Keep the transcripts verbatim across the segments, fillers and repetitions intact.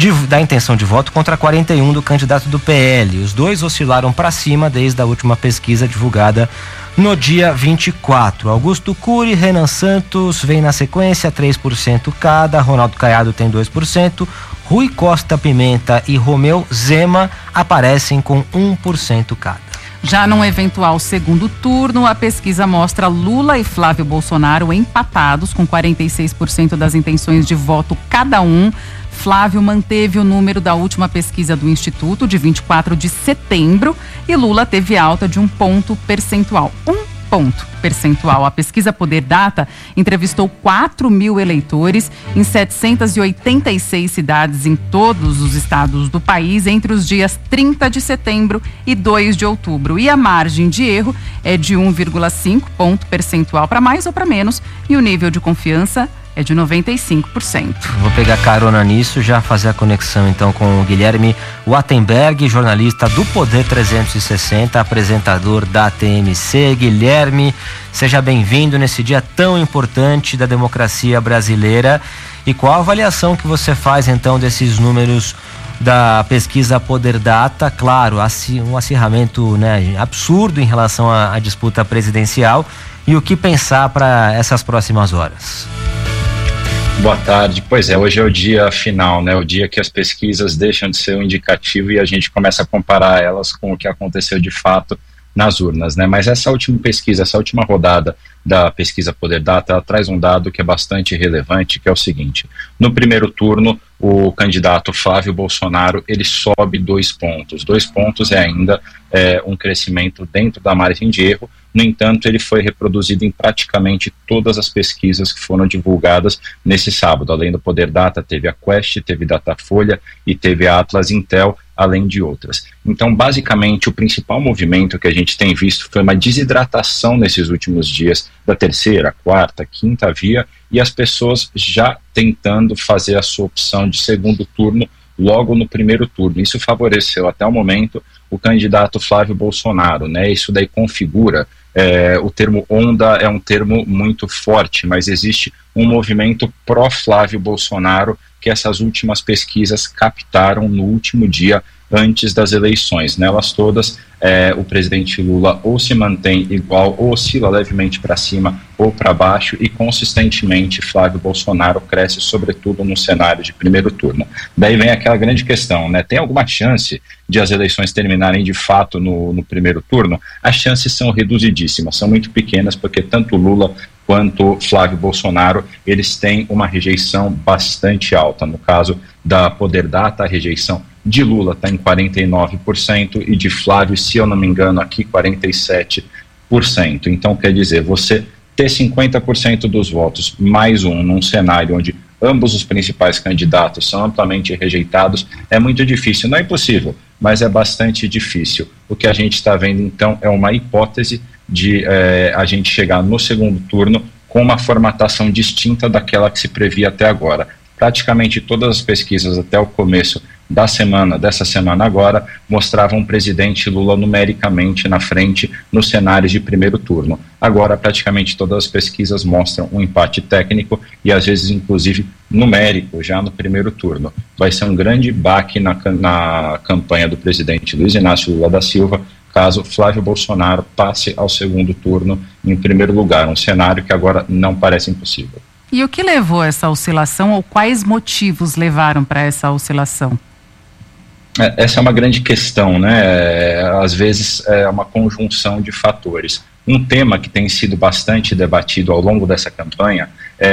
de, da intenção de voto contra quarenta e um do candidato do P L. Os dois oscilaram para cima desde a última pesquisa divulgada no dia vinte e quatro. Augusto Cury e Renan Santos vêm na sequência, três por cento cada. Ronaldo Caiado tem dois por cento. Rui Costa Pimenta e Romeu Zema aparecem com um por cento cada. Já num eventual segundo turno, a pesquisa mostra Lula e Flávio Bolsonaro empatados com quarenta e seis por cento das intenções de voto cada um. Flávio manteve o número da última pesquisa do Instituto, de vinte e quatro de setembro, e Lula teve alta de um ponto percentual. Um ponto percentual. A pesquisa Poder Data entrevistou quatro mil eleitores em setecentas e oitenta e seis cidades em todos os estados do país entre os dias trinta de setembro e dois de outubro. E a margem de erro é de um vírgula cinco ponto percentual para mais ou para menos, e o nível de confiança é de noventa e cinco por cento. Vou pegar carona nisso, já fazer a conexão então com o Guilherme Wattenberg, jornalista do Poder trezentos e sessenta, apresentador da T M C. Guilherme, seja bem-vindo nesse dia tão importante da democracia brasileira. E qual a avaliação que você faz então desses números da pesquisa Poder Data? Claro, um acirramento, né, absurdo em relação à, à disputa presidencial, e o que pensar para essas próximas horas? Boa tarde. Pois é, hoje é o dia final, né? O dia que as pesquisas deixam de ser um indicativo e a gente começa a comparar elas com o que aconteceu de fato nas urnas, né? Mas essa última pesquisa, essa última rodada da pesquisa Poder Data, ela traz um dado que é bastante relevante, que é o seguinte: no primeiro turno, o candidato Flávio Bolsonaro, ele sobe dois pontos. Dois pontos é ainda é, um crescimento dentro da margem de erro. No entanto, ele foi reproduzido em praticamente todas as pesquisas que foram divulgadas nesse sábado. Além do Poder Data, teve a Quest, teve Datafolha e teve a Atlas Intel, além de outras. Então, basicamente, o principal movimento que a gente tem visto foi uma desidratação nesses últimos dias da terceira, quarta, quinta via, e as pessoas já tentando fazer a sua opção de segundo turno logo no primeiro turno. Isso favoreceu até o momento o candidato Flávio Bolsonaro, né? Isso daí configura, é, o termo onda é um termo muito forte, mas existe um movimento pró-Flávio Bolsonaro que essas últimas pesquisas captaram no último dia antes das eleições. Nelas todas, é, o presidente Lula ou se mantém igual, ou oscila levemente para cima ou para baixo, e consistentemente Flávio Bolsonaro cresce, sobretudo no cenário de primeiro turno. Daí vem aquela grande questão, né? Tem alguma chance de as eleições terminarem de fato no, no primeiro turno? As chances são reduzidíssimas, são muito pequenas, porque tanto Lula quanto Flávio Bolsonaro, eles têm uma rejeição bastante alta. No caso da Poder Data, a rejeição de Lula está em quarenta e nove por cento e de Flávio, se eu não me engano, aqui quarenta e sete por cento. Então, quer dizer, você ter cinquenta por cento dos votos mais um num cenário onde ambos os principais candidatos são amplamente rejeitados é muito difícil. Não é impossível, mas é bastante difícil. O que a gente está vendo, então, é uma hipótese de eh, a gente chegar no segundo turno com uma formatação distinta daquela que se previa até agora. Praticamente todas as pesquisas até o começo da semana, dessa semana agora, mostravam o presidente Lula numericamente na frente nos cenários de primeiro turno. Agora, praticamente todas as pesquisas mostram um empate técnico e, às vezes, inclusive, numérico, já no primeiro turno. Vai ser um grande baque na, na campanha do presidente Luiz Inácio Lula da Silva, caso Flávio Bolsonaro passe ao segundo turno em primeiro lugar, um cenário que agora não parece impossível. E o que levou a essa oscilação, ou quais motivos levaram para essa oscilação? Essa é uma grande questão, né? Às vezes é uma conjunção de fatores. Um tema que tem sido bastante debatido ao longo dessa campanha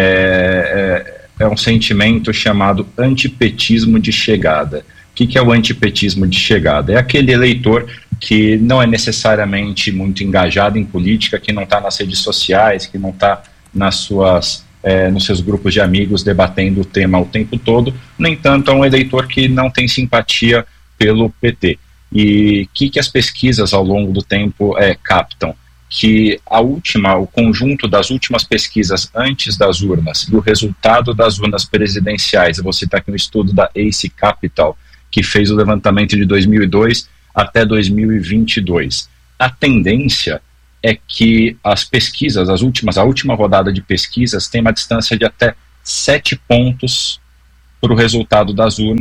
é, é, é um sentimento chamado antipetismo de chegada. O que, que é o antipetismo de chegada? É aquele eleitor que não é necessariamente muito engajado em política, que não está nas redes sociais, que não está nas suas... É, nos seus grupos de amigos debatendo o tema o tempo todo. No entanto, é um eleitor que não tem simpatia pelo P T. E o que, que as pesquisas ao longo do tempo é, captam? Que a última, o conjunto das últimas pesquisas antes das urnas e o resultado das urnas presidenciais, eu vou citar aqui um estudo da Ace Capital, que fez o levantamento de dois mil e dois até dois mil e vinte e dois. A tendência é que as pesquisas, as últimas, a última rodada de pesquisas tem uma distância de até sete pontos para o resultado das urnas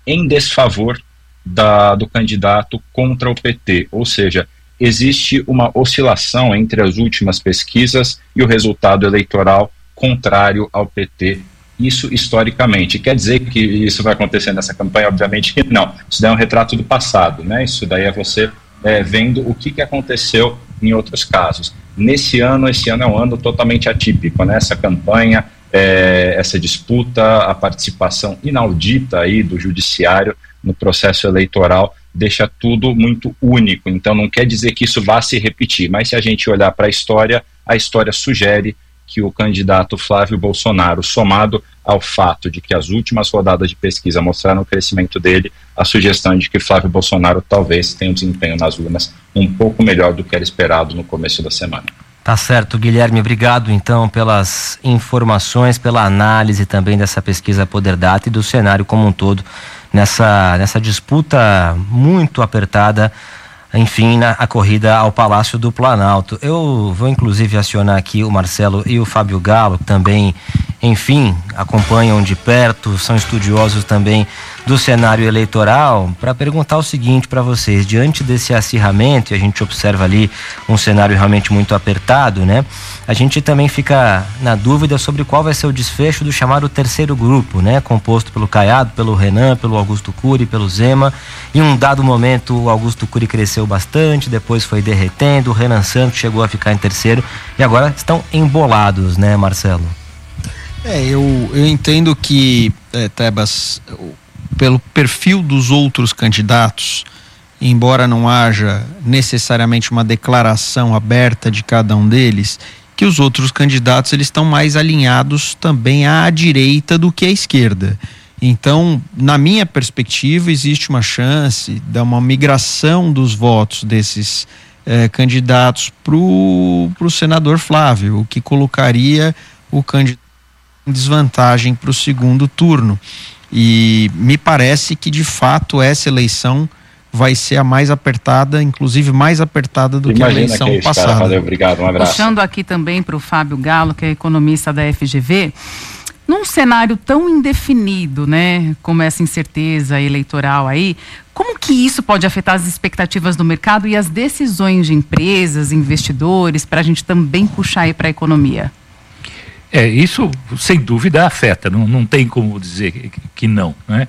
em desfavor da, do candidato contra o P T, ou seja, existe uma oscilação entre as últimas pesquisas e o resultado eleitoral contrário ao P T, isso historicamente. Quer dizer que isso vai acontecer nessa campanha? Obviamente que não, isso daí é um retrato do passado, né? Isso daí é você é, vendo o que, que aconteceu em outros casos. Nesse ano, esse ano é um ano totalmente atípico, né? Essa campanha, é, essa disputa, a participação inaudita aí do judiciário no processo eleitoral deixa tudo muito único, então não quer dizer que isso vá se repetir, mas se a gente olhar para a história, a história sugere que o candidato Flávio Bolsonaro, somado ao fato de que as últimas rodadas de pesquisa mostraram o crescimento dele, a sugestão de que Flávio Bolsonaro talvez tenha um desempenho nas urnas um pouco melhor do que era esperado no começo da semana. Tá certo, Guilherme, obrigado então pelas informações, pela análise também dessa pesquisa Poder Data e do cenário como um todo nessa, nessa disputa muito apertada, enfim, na a corrida ao Palácio do Planalto. Eu vou inclusive acionar aqui o Marcelo e o Fábio Galo, que também, enfim, acompanham de perto, são estudiosos também do cenário eleitoral, para perguntar o seguinte para vocês: diante desse acirramento, e a gente observa ali um cenário realmente muito apertado, né? A gente também fica na dúvida sobre qual vai ser o desfecho do chamado terceiro grupo, né? Composto pelo Caiado, pelo Renan, pelo Augusto Cury, pelo Zema. Em um dado momento o Augusto Cury cresceu bastante, depois foi derretendo, o Renan Santos chegou a ficar em terceiro e agora estão embolados, né, Marcelo? É, eu, eu entendo que, é, Tebas, pelo perfil dos outros candidatos, embora não haja necessariamente uma declaração aberta de cada um deles, que os outros candidatos eles estão mais alinhados também à direita do que à esquerda. Então, na minha perspectiva, existe uma chance de uma migração dos votos desses eh, candidatos para o senador Flávio, o que colocaria o candidato em desvantagem para o segundo turno. E me parece que, de fato, essa eleição vai ser a mais apertada, inclusive mais apertada do Imagina que a eleição que é isso, passada. Cara, valeu, obrigado, um abraço. Puxando aqui também para o Fábio Galo, que é economista da F G V, num cenário tão indefinido, né, como essa incerteza eleitoral aí, como que isso pode afetar as expectativas do mercado e as decisões de empresas, investidores, para a gente também puxar aí para a economia? É, isso sem dúvida afeta, não, não tem como dizer que, que não, né?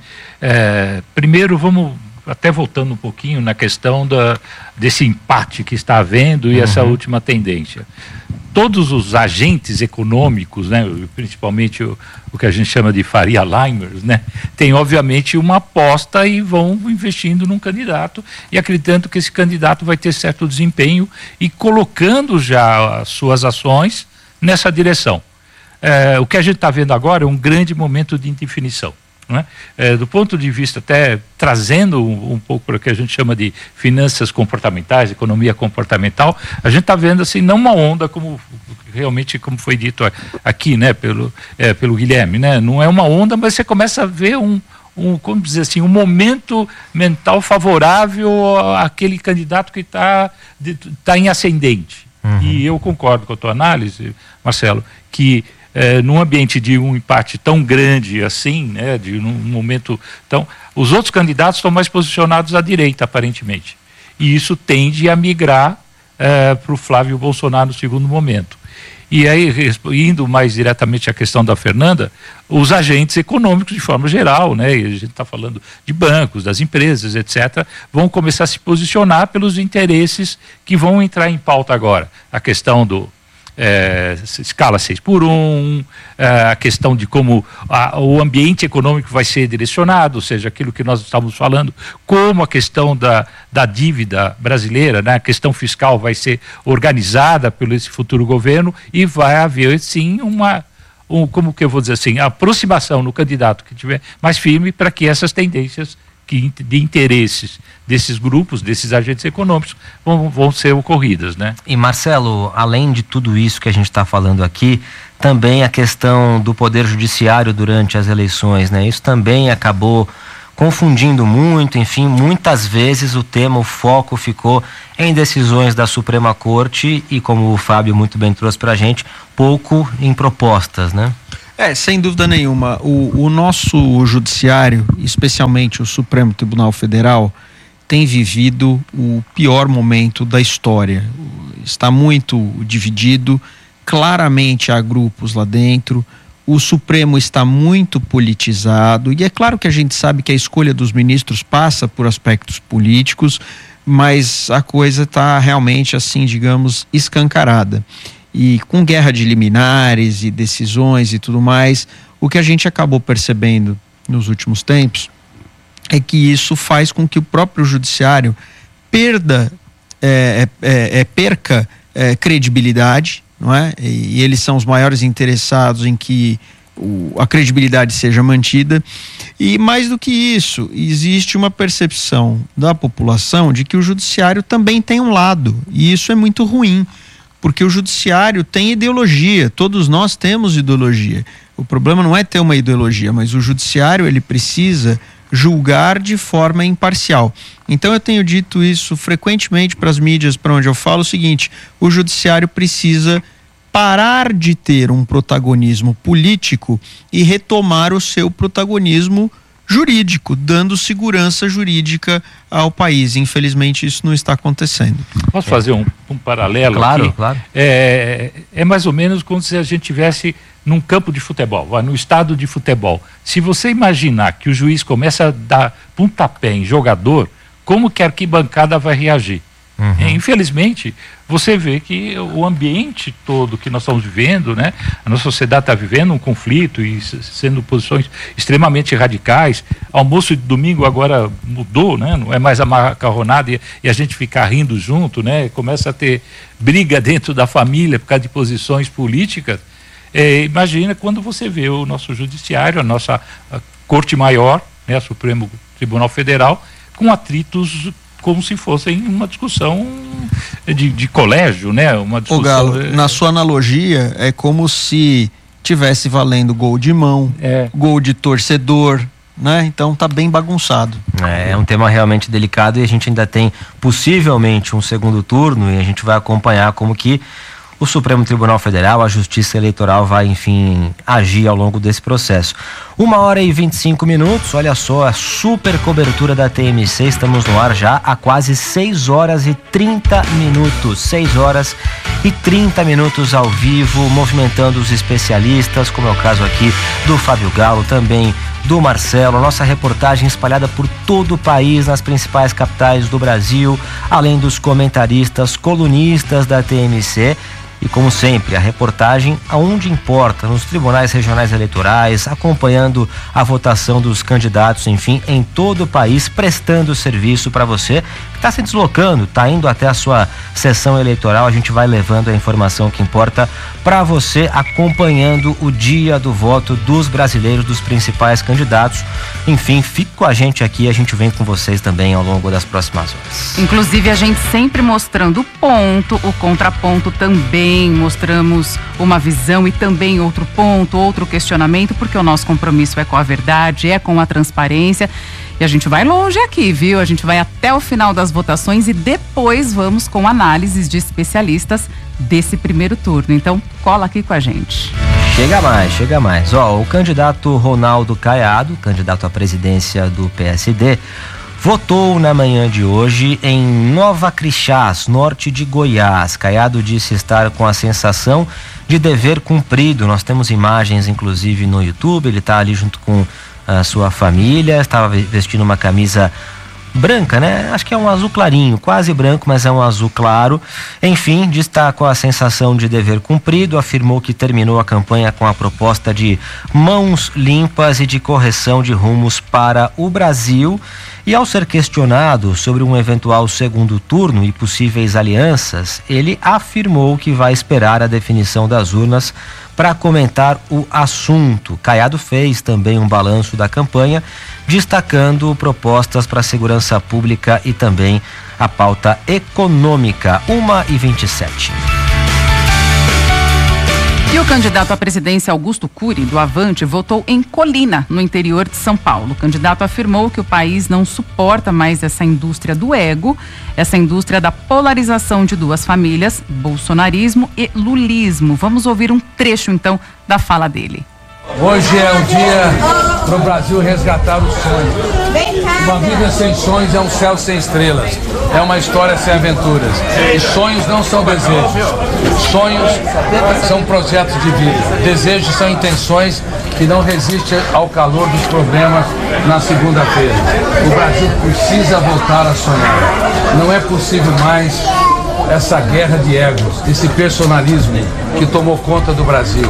É, primeiro vamos até voltando um pouquinho na questão da, desse empate que está havendo e uhum. essa última tendência. Todos os agentes econômicos, né, principalmente o, o que a gente chama de Faria Limers, né, tem obviamente uma aposta e vão investindo num candidato e acreditando que esse candidato vai ter certo desempenho e colocando já as suas ações nessa direção. É, o que a gente está vendo agora é um grande momento de indefinição. Não é? É, do ponto de vista até trazendo um, um pouco para o que a gente chama de finanças comportamentais, economia comportamental, a gente está vendo assim não uma onda como realmente como foi dito aqui, né, pelo, é, pelo Guilherme, né, não é uma onda, mas você começa a ver um, um como dizer assim, um momento mental favorável àquele candidato que está tá em ascendente. Uhum. E eu concordo com a tua análise, Marcelo, que É, num ambiente de um empate tão grande assim, né, de um momento tão, os outros candidatos estão mais posicionados à direita aparentemente, e isso tende a migrar é, para o Flávio Bolsonaro no segundo momento. E aí, indo mais diretamente à questão da Fernanda, os agentes econômicos de forma geral, né, e a gente está falando de bancos, das empresas, etcétera, vão começar a se posicionar pelos interesses que vão entrar em pauta agora. A questão do É, escala seis por um, é, a questão de como a, o ambiente econômico vai ser direcionado, ou seja, aquilo que nós estávamos falando, como a questão da, da dívida brasileira, né, a questão fiscal vai ser organizada pelo esse futuro governo e vai haver sim uma, um, como que eu vou dizer assim, a aproximação no candidato que tiver mais firme para que essas tendências que, de interesses desses grupos, desses agentes econômicos, vão, vão ser ocorridas, né? E Marcelo, além de tudo isso que a gente está falando aqui, também a questão do poder judiciário durante as eleições, né? Isso também acabou confundindo muito, enfim, muitas vezes o tema, o foco ficou em decisões da Suprema Corte e, como o Fábio muito bem trouxe para a gente, pouco em propostas, né? É, sem dúvida nenhuma. O, o nosso judiciário, especialmente o Supremo Tribunal Federal, tem vivido o pior momento da história. Está muito dividido, claramente há grupos lá dentro, o Supremo está muito politizado, e é claro que a gente sabe que a escolha dos ministros passa por aspectos políticos, mas a coisa está realmente, assim, digamos, escancarada. E com guerra de liminares e decisões e tudo mais, o que a gente acabou percebendo nos últimos tempos é que isso faz com que o próprio judiciário perda, é, é, é, perca é, credibilidade, não é? E, e eles são os maiores interessados em que o, a credibilidade seja mantida. E mais do que isso, existe uma percepção da população de que o judiciário também tem um lado, e isso é muito ruim, porque o judiciário tem ideologia, todos nós temos ideologia. O problema não é ter uma ideologia, mas o judiciário, ele precisa julgar de forma imparcial. Então eu tenho dito isso frequentemente para as mídias, para onde eu falo o seguinte: o judiciário precisa parar de ter um protagonismo político e retomar o seu protagonismo jurídico, dando segurança jurídica ao país. Infelizmente isso não está acontecendo. Posso fazer um, um paralelo claro, aqui? Claro. É, é mais ou menos como se a gente tivesse num campo de futebol, no estado de futebol. Se você imaginar que o juiz começa a dar pontapé em jogador, como que a arquibancada vai reagir? Uhum. É, infelizmente, você vê que o ambiente todo que nós estamos vivendo, né? A nossa sociedade está vivendo um conflito e sendo posições extremamente radicais. Almoço de domingo agora mudou, né? Não é mais a macarronada e, e a gente ficar rindo junto, né? Começa a ter briga dentro da família por causa de posições políticas. É, imagina quando você vê o nosso judiciário, a nossa a Corte Maior, né? O Supremo Tribunal Federal, com atritos como se fossem uma discussão de, de colégio, né? Uma discussão. Ô Galo, é... na sua analogia, é como se tivesse valendo gol de mão, é. gol de torcedor, né? Então tá bem bagunçado. É, é um tema realmente delicado e a gente ainda tem possivelmente um segundo turno e a gente vai acompanhar como que o Supremo Tribunal Federal, a Justiça Eleitoral vai, enfim, agir ao longo desse processo. Uma hora e vinte e cinco minutos, olha só, a super cobertura da T M C, estamos no ar já há quase seis horas e trinta minutos, seis horas e trinta minutos ao vivo, movimentando os especialistas, como é o caso aqui do Fábio Galo, também do Marcelo, nossa reportagem espalhada por todo o país, nas principais capitais do Brasil, além dos comentaristas, colunistas da T M C. E como sempre, a reportagem aonde importa, nos tribunais regionais eleitorais, acompanhando a votação dos candidatos, enfim, em todo o país, prestando serviço para você que está se deslocando, está indo até a sua sessão eleitoral. A gente vai levando a informação que importa para você, acompanhando o dia do voto dos brasileiros, dos principais candidatos. Enfim, fique com a gente aqui, a gente vem com vocês também ao longo das próximas horas. Inclusive, a gente sempre mostrando o ponto, o contraponto também, mostramos uma visão e também outro ponto, outro questionamento, porque o nosso compromisso é com a verdade, é com a transparência. E a gente vai longe aqui, viu? A gente vai até o final das votações e depois vamos com análises de especialistas desse primeiro turno. Então, cola aqui com a gente. Chega mais, chega mais. Ó, o candidato Ronaldo Caiado, candidato à presidência do P S D, votou na manhã de hoje em Nova Crixás, norte de Goiás. Caiado disse estar com a sensação de dever cumprido. Nós temos imagens, inclusive, no YouTube. Ele está ali junto com a sua família, estava vestindo uma camisa branca, né? Acho que é um azul clarinho, quase branco, mas é um azul claro. Enfim, destacou a sensação de dever cumprido, afirmou que terminou a campanha com a proposta de mãos limpas e de correção de rumos para o Brasil. E ao ser questionado sobre um eventual segundo turno e possíveis alianças, ele afirmou que vai esperar a definição das urnas para comentar o assunto. Caiado fez também um balanço da campanha, destacando propostas para a segurança pública e também a pauta econômica. uma e vinte e sete. E o candidato à presidência Augusto Cury, do Avante, votou em Colina, no interior de São Paulo. O candidato afirmou que o país não suporta mais essa indústria do ego, essa indústria da polarização de duas famílias, bolsonarismo e lulismo. Vamos ouvir um trecho, então, da fala dele. Hoje é o dia para o Brasil resgatar o sonho. Uma vida sem sonhos é um céu sem estrelas. É uma história sem aventuras. E sonhos não são desejos. Sonhos são projetos de vida. Desejos são intenções que não resistem ao calor dos problemas na segunda-feira. O Brasil precisa voltar a sonhar. Não é possível mais essa guerra de egos, esse personalismo que tomou conta do Brasil.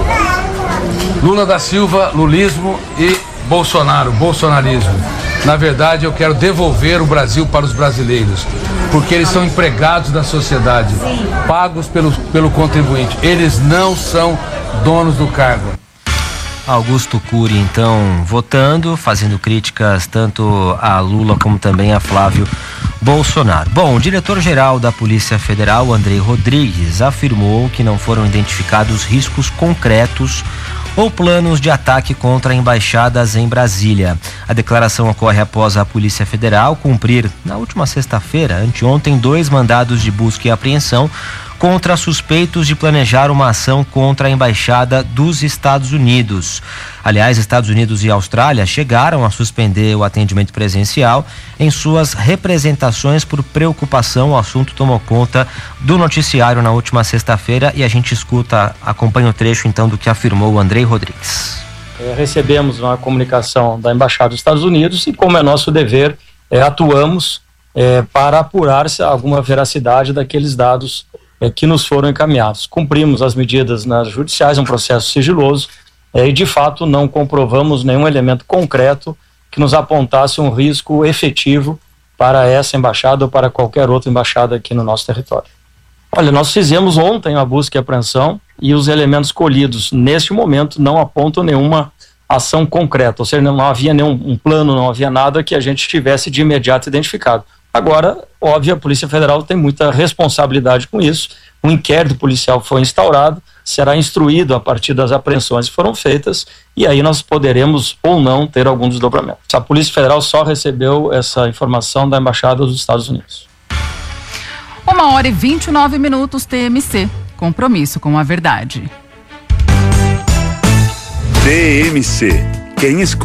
Lula da Silva, lulismo, e Bolsonaro, bolsonarismo. Na verdade, eu quero devolver o Brasil para os brasileiros, porque eles são empregados da sociedade, pagos pelo, pelo contribuinte. Eles não são donos do cargo. Augusto Cury, então, votando, fazendo críticas tanto a Lula como também a Flávio Bolsonaro. Bom, o diretor-geral da Polícia Federal, Andrei Rodrigues, afirmou que não foram identificados riscos concretos ou planos de ataque contra embaixadas em Brasília. A declaração ocorre após a Polícia Federal cumprir, na última sexta-feira, anteontem, dois mandados de busca e apreensão contra suspeitos de planejar uma ação contra a Embaixada dos Estados Unidos. Aliás, Estados Unidos e Austrália chegaram a suspender o atendimento presencial em suas representações por preocupação. O assunto tomou conta do noticiário na última sexta-feira e a gente escuta, acompanha o trecho então do que afirmou o Andrei Rodrigues. É, recebemos uma comunicação da Embaixada dos Estados Unidos e, como é nosso dever, é, atuamos é, para apurar se há alguma veracidade daqueles dados É, que nos foram encaminhados. Cumprimos as medidas nas judiciais, é um processo sigiloso, é, e de fato não comprovamos nenhum elemento concreto que nos apontasse um risco efetivo para essa embaixada ou para qualquer outra embaixada aqui no nosso território. Olha, nós fizemos ontem a busca e apreensão e os elementos colhidos neste momento não apontam nenhuma ação concreta, ou seja, não havia nenhum um plano, não havia nada que a gente tivesse de imediato identificado. Agora, óbvio, a Polícia Federal tem muita responsabilidade com isso. Um inquérito policial foi instaurado, será instruído a partir das apreensões que foram feitas e aí nós poderemos ou não ter algum desdobramento. A Polícia Federal só recebeu essa informação da Embaixada dos Estados Unidos. Uma hora e vinte e nove minutos, T M C. Compromisso com a verdade. T M C. Quem escuta